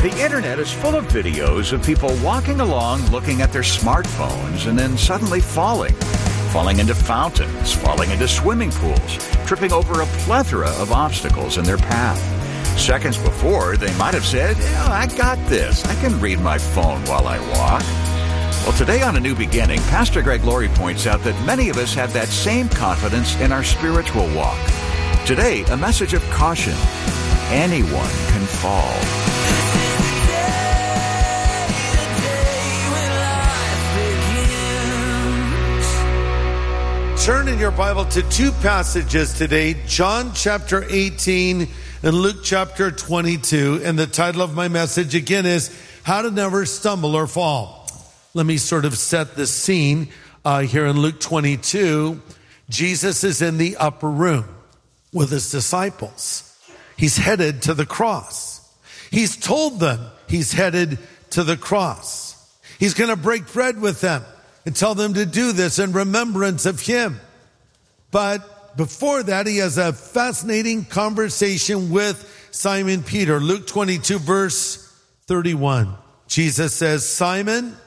The internet is full of videos of people walking along looking at their smartphones and then suddenly falling into fountains, falling into swimming pools, tripping over a plethora of obstacles in their path. Seconds before, they might have said, I got this. I can read my phone while I walk. Well, today on A New Beginning, Pastor Greg Laurie points out that many of us have that same confidence in our spiritual walk. Today, a message of caution. Anyone can fall. Turn in your Bible to two passages today, John chapter 18 and Luke chapter 22. And the title of my message again is How to Never Stumble or Fall. Let me sort of set the scene here in Luke 22. Jesus is in the upper room with his disciples. He's headed to the cross. He's told them he's headed to the cross. He's going to break bread with them and tell them to do this in remembrance of him. But before that, he has a fascinating conversation with Simon Peter. Luke 22, verse 31. Jesus says, Simon,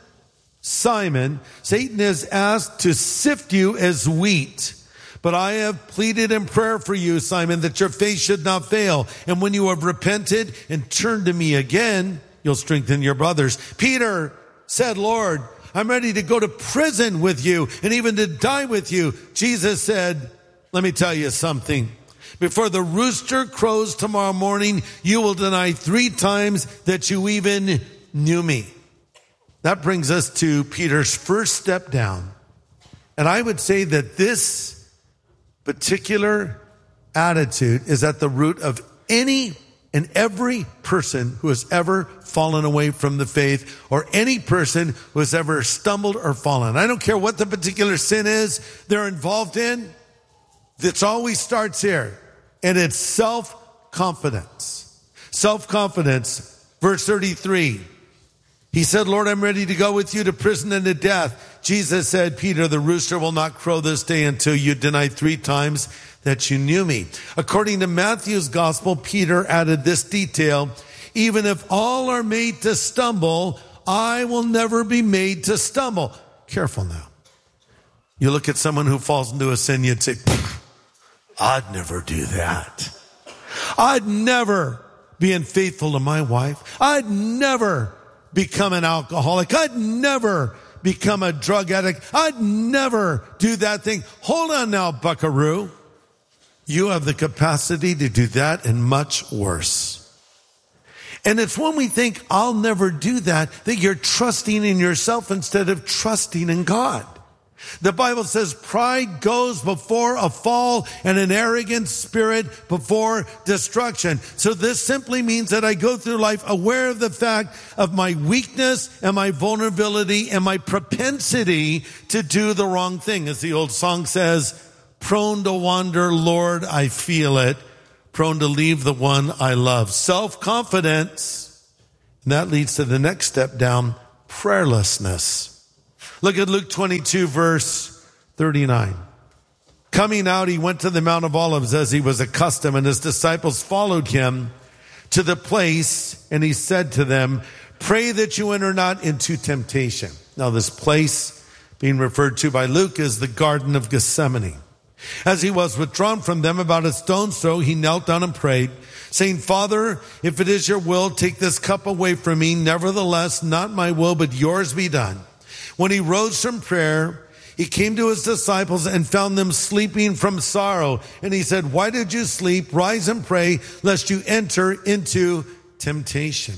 Simon, Satan is asked to sift you as wheat. But I have pleaded in prayer for you, Simon, that your faith should not fail. And when you have repented and turned to me again, you'll strengthen your brothers. Peter said, Lord, I'm ready to go to prison with you and even to die with you. Jesus said, let me tell you something. Before the rooster crows tomorrow morning, you will deny 3 times that you even knew me. That brings us to Peter's first step down. And I would say that this particular attitude is at the root of any and every person who has ever fallen away from the faith, or any person who has ever stumbled or fallen. I don't care what the particular sin is they're involved in. It always starts here, and it's self-confidence. Self-confidence. Verse 33. He said, Lord, I'm ready to go with you to prison and to death. Jesus said, Peter, the rooster will not crow this day until you deny 3 times that you knew me. According to Matthew's gospel, Peter added this detail. Even if all are made to stumble, I will never be made to stumble. Careful now. You look at someone who falls into a sin, you'd say, I'd never do that. I'd never be unfaithful to my wife. I'd never become an alcoholic. I'd never become a drug addict. I'd never do that thing. Hold on now, buckaroo. You have the capacity to do that and much worse. And it's when we think, I'll never do that you're trusting in yourself instead of trusting in God. The Bible says pride goes before a fall and an arrogant spirit before destruction. So this simply means that I go through life aware of the fact of my weakness and my vulnerability and my propensity to do the wrong thing. As the old song says, prone to wander, Lord, I feel it. Prone to leave the one I love. Self-confidence. And that leads to the next step down, prayerlessness. Look at Luke 22, verse 39. Coming out, he went to the Mount of Olives as he was accustomed, and his disciples followed him to the place, and he said to them, pray that you enter not into temptation. Now, this place being referred to by Luke is the Garden of Gethsemane. As he was withdrawn from them about a stone's throw, he knelt down and prayed, saying, Father, if it is your will, take this cup away from me. Nevertheless, not my will, but yours be done. When he rose from prayer, he came to his disciples and found them sleeping from sorrow. And he said, why did you sleep? Rise and pray, lest you enter into temptation.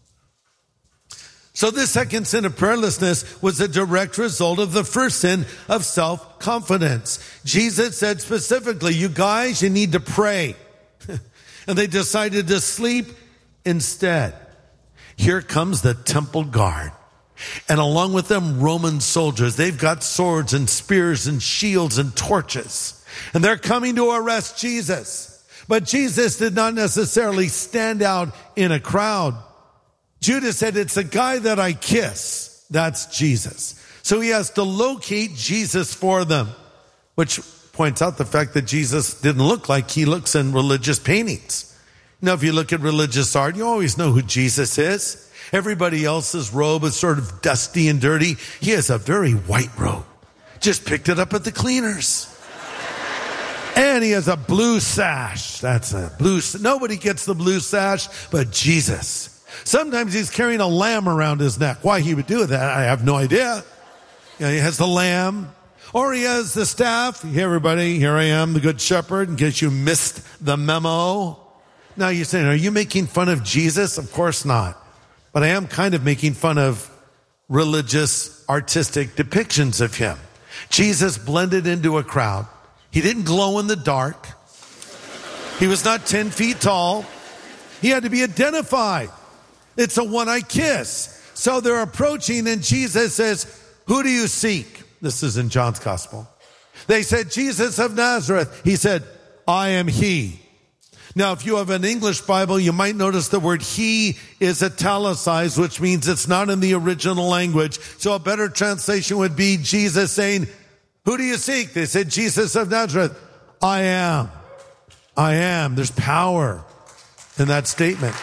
So this second sin of prayerlessness was a direct result of the first sin of self-confidence. Jesus said specifically, you guys, you need to pray. And they decided to sleep instead. Here comes the temple guard. And along with them, Roman soldiers. They've got swords and spears and shields and torches. And they're coming to arrest Jesus. But Jesus did not necessarily stand out in a crowd. Judas said, it's the guy that I kiss. That's Jesus. So he has to locate Jesus for them, which points out the fact that Jesus didn't look like he looks in religious paintings. Now, if you look at religious art, you always know who Jesus is. Everybody else's robe is sort of dusty and dirty. He has a very white robe. Just picked it up at the cleaners. And he has a blue sash. That's a blue. Nobody gets the blue sash but Jesus. Sometimes he's carrying a lamb around his neck. Why he would do that, I have no idea. He has the lamb. Or he has the staff. Hey, everybody, here I am, the good shepherd, in case you missed the memo. Now you're saying, are you making fun of Jesus? Of course not. But I am kind of making fun of religious, artistic depictions of him. Jesus blended into a crowd. He didn't glow in the dark. He was not 10 feet tall. He had to be identified. It's a one-eye kiss. So they're approaching and Jesus says, who do you seek? This is in John's gospel. They said, Jesus of Nazareth. He said, I am he. Now, if you have an English Bible, you might notice the word he is italicized, which means it's not in the original language. So a better translation would be Jesus saying, who do you seek? They said, Jesus of Nazareth. I am. I am. There's power in that statement.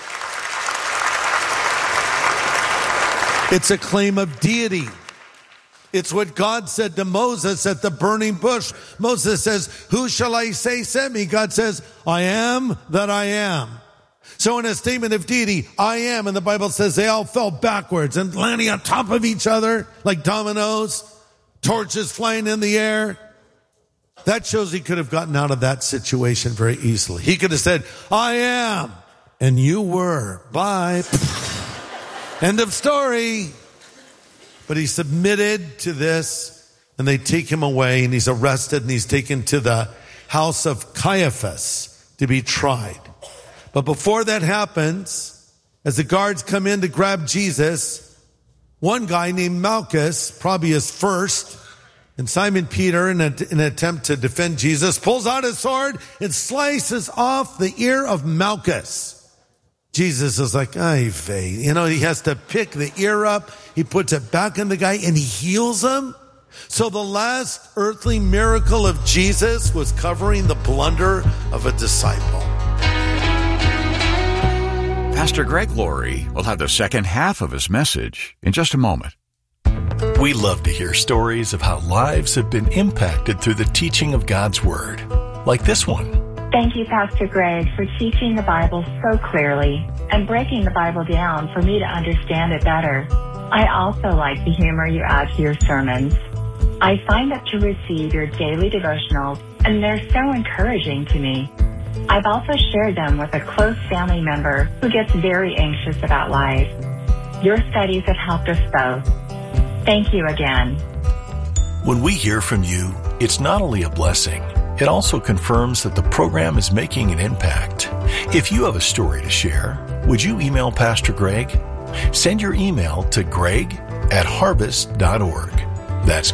It's a claim of deity. It's what God said to Moses at the burning bush. Moses says, who shall I say sent me? God says, I am that I am. So in a statement of deity, I am, and the Bible says they all fell backwards and landing on top of each other like dominoes, torches flying in the air. That shows he could have gotten out of that situation very easily. He could have said, I am, and you were. Bye. End of story. But he submitted to this, and they take him away, and he's arrested, and he's taken to the house of Caiaphas to be tried. But before that happens, as the guards come in to grab Jesus, one guy named Malchus, probably his first, and Simon Peter, in an attempt to defend Jesus, pulls out his sword and slices off the ear of Malchus. Jesus is like, ay vey. You know, he has to pick the ear up. He puts it back in the guy and he heals him. So the last earthly miracle of Jesus was covering the blunder of a disciple. Pastor Greg Laurie will have the second half of his message in just a moment. We love to hear stories of how lives have been impacted through the teaching of God's Word, like this one. Thank you, Pastor Greg, for teaching the Bible so clearly and breaking the Bible down for me to understand it better. I also like the humor you add to your sermons. I signed up to receive your daily devotionals, and they're so encouraging to me. I've also shared them with a close family member who gets very anxious about life. Your studies have helped us both. Thank you again. When we hear from you, it's not only a blessing, it also confirms that the program is making an impact. If you have a story to share, would you email Pastor Greg? Send your email to greg@harvest.org. That's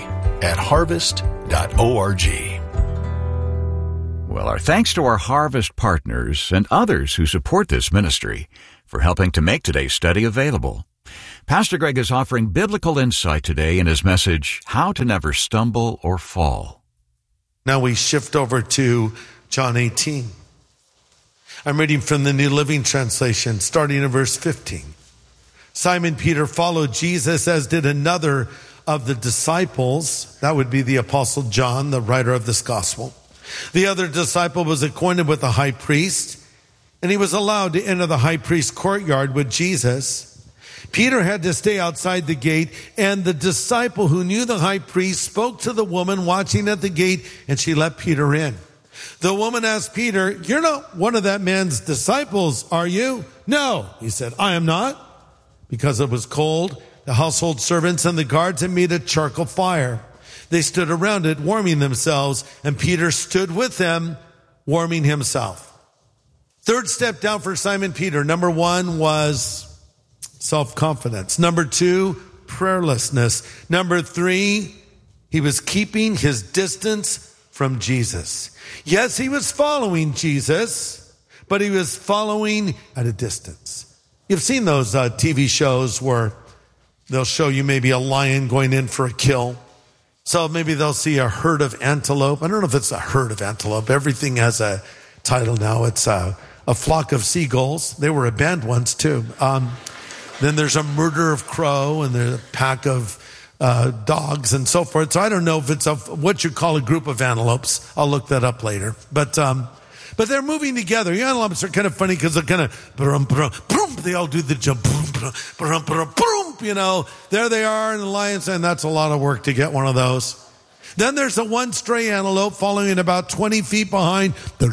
greg@harvest.org. Well, our thanks to our Harvest partners and others who support this ministry for helping to make today's study available. Pastor Greg is offering biblical insight today in his message, How to Never Stumble or Fall. Now we shift over to John 18. I'm reading from the New Living Translation, starting in verse 15. Simon Peter followed Jesus, as did another of the disciples. That would be the Apostle John, the writer of this gospel. The other disciple was acquainted with the high priest, and he was allowed to enter the high priest's courtyard with Jesus. Peter had to stay outside the gate, and the disciple who knew the high priest spoke to the woman watching at the gate, and she let Peter in. The woman asked Peter, "You're not one of that man's disciples, are you?" "No," he said, "I am not." Because it was cold, the household servants and the guards had made a charcoal fire. They stood around it, warming themselves, and Peter stood with them, warming himself. Third step down for Simon Peter. Number one was self-confidence. Number two, prayerlessness. Number three, he was keeping his distance from Jesus. Yes, he was following Jesus, but he was following at a distance. You've seen those TV shows where they'll show you maybe a lion going in for a kill. So maybe they'll see a herd of antelope. I don't know if it's a herd of antelope. Everything has a title now. It's a flock of seagulls. They were a band once too. Then there's a murder of crow, and there's a pack of dogs and so forth. So I don't know if it's what you call a group of antelopes. I'll look that up later. But they're moving together. The antelopes are kind of funny because they're kind of, they all do the jump, you know. There they are, and the lion's saying that's a lot of work to get one of those. Then there's a one stray antelope following about 20 feet behind. Who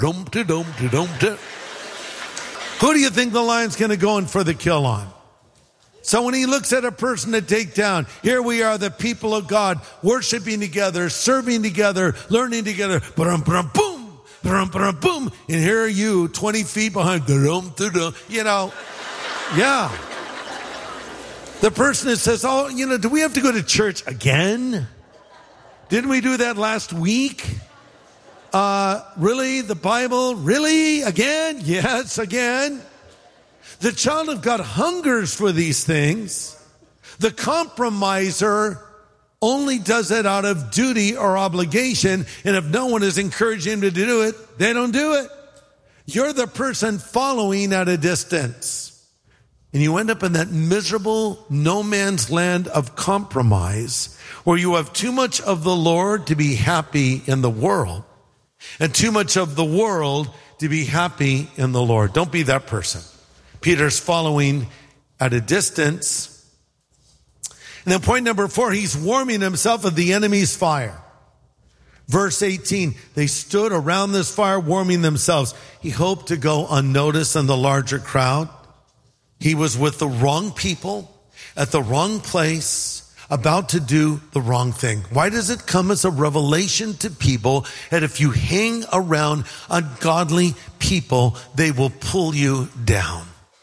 do you think the lion's going to go in for the kill on? So when he looks at a person to take down, here we are, the people of God, worshiping together, serving together, learning together. Boom, boom. And here are you, 20 feet behind. You know, yeah. The person that says, oh, you know, do we have to go to church again? Didn't we do that last week? Really? The Bible? Really? Again? Yes, again. The child of God hungers for these things. The compromiser only does it out of duty or obligation. And if no one is encouraging him to do it, they don't do it. You're the person following at a distance. And you end up in that miserable no man's land of compromise where you have too much of the Lord to be happy in the world and too much of the world to be happy in the Lord. Don't be that person. Peter's following at a distance. And then point number 4, he's warming himself at the enemy's fire. Verse 18, they stood around this fire warming themselves. He hoped to go unnoticed in the larger crowd. He was with the wrong people at the wrong place, about to do the wrong thing. Why does it come as a revelation to people that if you hang around ungodly people, they will pull you down?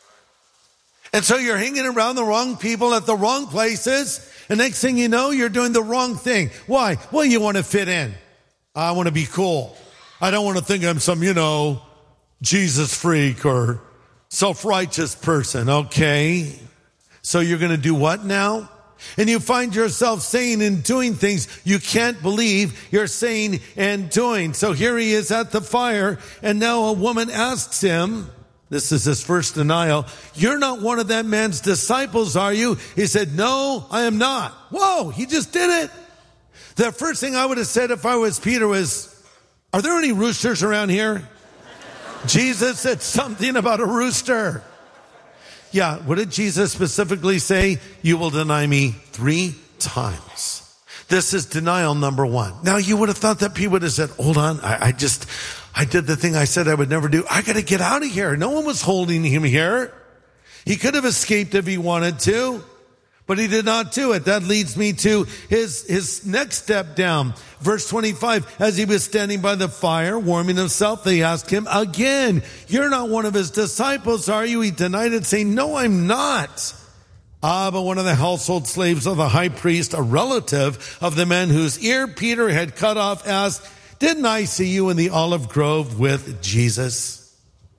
And so you're hanging around the wrong people at the wrong places, and next thing you know, you're doing the wrong thing. Why? Well, you want to fit in. I want to be cool. I don't want to think I'm some, Jesus freak or self-righteous person. Okay. So you're going to do what now? And you find yourself saying and doing things you can't believe you're saying and doing. So here he is at the fire, and now a woman asks him, this is his first denial, you're not one of that man's disciples, are you? He said, no, I am not. Whoa, he just did it. The first thing I would have said if I was Peter was, are there any roosters around here? Jesus said something about a rooster. Yeah, what did Jesus specifically say? You will deny me 3 times. This is denial number 1. Now you would have thought that Peter would have said, hold on, I did the thing I said I would never do. I got to get out of here. No one was holding him here. He could have escaped if he wanted to, but he did not do it. That leads me to his next step down. Verse 25, as he was standing by the fire, warming himself, they asked him again, you're not one of his disciples, are you? He denied it, saying, no, I'm not. But one of the household slaves of the high priest, a relative of the man whose ear Peter had cut off, asked, didn't I see you in the olive grove with Jesus?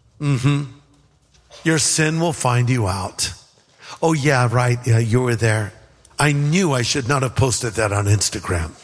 Your sin will find you out. Oh, yeah, right. Yeah, you were there. I knew I should not have posted that on Instagram.